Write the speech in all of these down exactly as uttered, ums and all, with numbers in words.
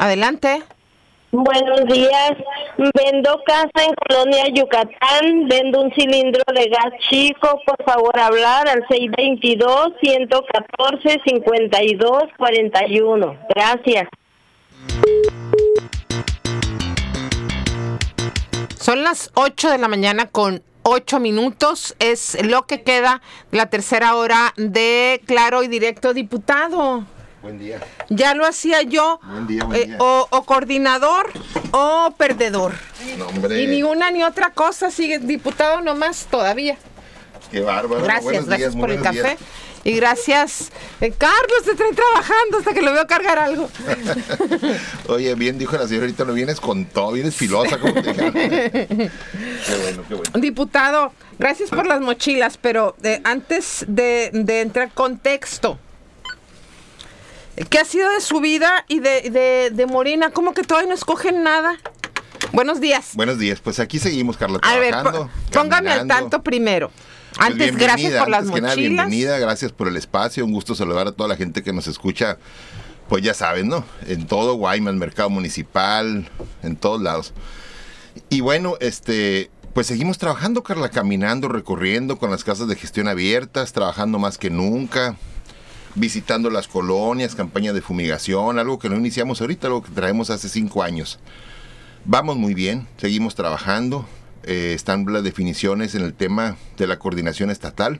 Adelante. Buenos días. Vendo casa en Colonia Yucatán. Vendo un cilindro de gas chico. Por favor, hablar al seis veintidós, ciento catorce, cincuenta y dos, cuarenta y uno. Gracias. Son las ocho de la mañana con ocho minutos. Es lo que queda de la tercera hora de Claro y Directo. Diputado. Buen día. Ya lo hacía yo. Buen día, buen día. Eh, o, o coordinador o perdedor. No, hombre. Y ni una ni otra cosa. Sigue diputado nomás todavía. Qué bárbaro. Gracias, Buenos gracias días, por el buenos café. días. Y gracias, eh, Carlos, te estoy trabajando hasta que lo veo cargar algo. Oye, bien dijo la señorita, no vienes con todo, vienes filosa, como te llaman. Qué bueno, qué bueno. Diputado, gracias por las mochilas, pero eh, antes de, de entrar en contexto, ¿qué ha sido de su vida y de, de, de Morena? ¿Cómo que todavía no escogen nada? Buenos días. Buenos días, pues aquí seguimos, Carla, A ver, trabajando. po- póngame al caminando. tanto primero. Pues Antes, gracias por las antes que nada, mochilas. bienvenida, gracias por el espacio, un gusto saludar a toda la gente que nos escucha, pues ya saben, ¿no? En todo Guaymas, mercado municipal, en todos lados. Y bueno, este, pues seguimos trabajando, Carla, caminando, recorriendo con las casas de gestión abiertas, trabajando más que nunca, visitando las colonias, campaña de fumigación, algo que no iniciamos ahorita, algo que traemos hace cinco años. Vamos muy bien, seguimos trabajando. Eh, están las definiciones en el tema de la coordinación estatal,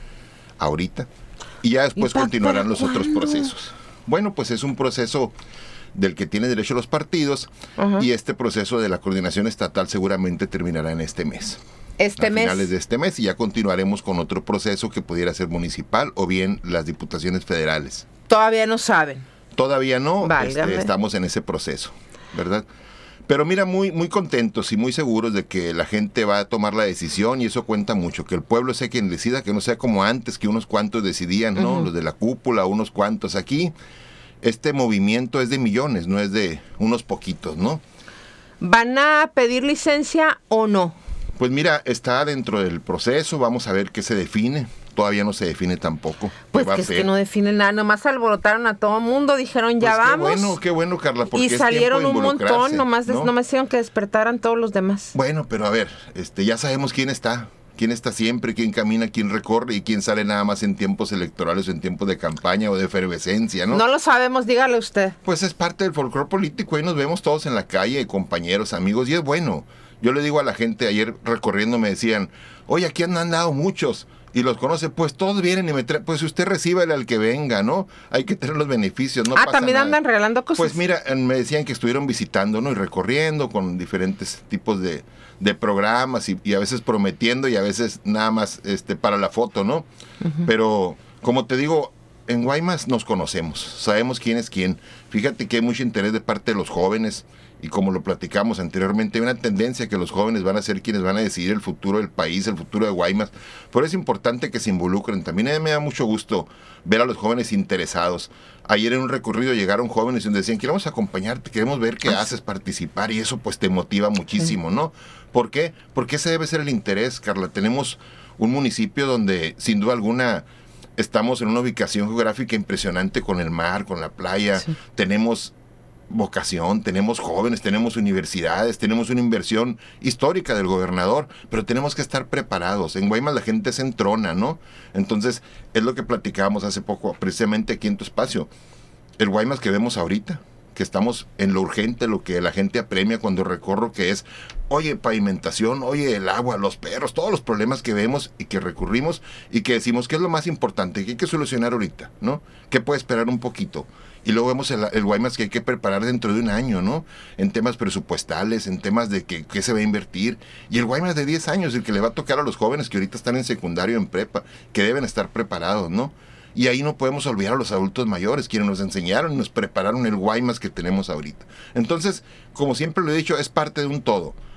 ahorita, y ya después ¿Y pa- continuarán para los otros cuándo? procesos. Bueno, pues es un proceso del que tiene derecho los partidos, Ajá. y este proceso de la coordinación estatal seguramente terminará en este mes. Este a mes. finales de este mes, y ya continuaremos con otro proceso que pudiera ser municipal o bien las diputaciones federales. Todavía no saben. Todavía no, Válgame. este, estamos en ese proceso, ¿verdad? Pero mira, muy, muy contentos y muy seguros de que la gente va a tomar la decisión, y eso cuenta mucho, que el pueblo sea quien decida, que no sea como antes, que unos cuantos decidían, ¿no? Ujú. Los de la cúpula, unos cuantos. Aquí este movimiento es de millones, no es de unos poquitos, ¿no? ¿Van a pedir licencia o no? Pues mira, está dentro del proceso, vamos a ver qué se define. Todavía no se define tampoco. Pues qué va que a es que ser. no definen nada, nomás alborotaron a todo mundo, dijeron ya Pues vamos. Qué bueno, qué bueno, Carla, porque Y es tiempo salieron de un involucrarse, montón, nomás, des- ¿no? nomás hicieron que despertaran todos los demás. Bueno, pero a ver, este, ya sabemos quién está, quién está siempre, quién camina, quién recorre y quién sale nada más en tiempos electorales o en tiempos de campaña o de efervescencia, ¿no? No lo sabemos, dígale usted. Pues es parte del folclore político, ahí nos vemos todos en la calle, compañeros, amigos, y es bueno. Yo le digo a la gente, ayer recorriendo me decían, oye, aquí han andado muchos, y los conoce, pues todos vienen y me traen, pues usted recíbale al que venga, ¿no? Hay que tener los beneficios, no ah, pasa también nada. andan regalando cosas. Pues mira, eh, me decían que estuvieron visitando, ¿no? Y recorriendo con diferentes tipos de, de programas y, y a veces prometiendo y a veces nada más este para la foto, ¿no? Uh-huh. Pero, como te digo, en Guaymas nos conocemos, sabemos quién es quién. Fíjate que hay mucho interés de parte de los jóvenes y como lo platicamos anteriormente, hay una tendencia que los jóvenes van a ser quienes van a decidir el futuro del país, el futuro de Guaymas. Por eso es importante que se involucren. También a mí me da mucho gusto ver a los jóvenes interesados. Ayer en un recorrido llegaron jóvenes y nos decían, queremos acompañarte, queremos ver qué haces, participar, y eso pues te motiva muchísimo, ¿no? ¿Por qué? Porque ese debe ser el interés, Carla. Tenemos un municipio donde sin duda alguna estamos en una ubicación geográfica impresionante con el mar, con la playa, sí. Tenemos vocación, tenemos jóvenes, tenemos universidades, tenemos una inversión histórica del gobernador, pero tenemos que estar preparados. En Guaymas la gente se entrona, ¿no? Entonces, es lo que platicábamos hace poco, precisamente aquí en tu espacio. El Guaymas que vemos ahorita, que estamos en lo urgente, lo que la gente apremia cuando recorro, que es, oye, pavimentación, oye, el agua, los perros, todos los problemas que vemos y que recurrimos y que decimos que es lo más importante, que hay que solucionar ahorita, ¿no? Que puede esperar un poquito. Y luego vemos el, el Guaymas que hay que preparar dentro de un año, ¿no? En temas presupuestales, en temas de que, que se va a invertir. Y el Guaymas de diez años, el que le va a tocar a los jóvenes que ahorita están en secundario, en prepa, que deben estar preparados, ¿no? Y ahí no podemos olvidar a los adultos mayores, quienes nos enseñaron y nos prepararon el Guaymas que tenemos ahorita. Entonces, como siempre lo he dicho, es parte de un todo.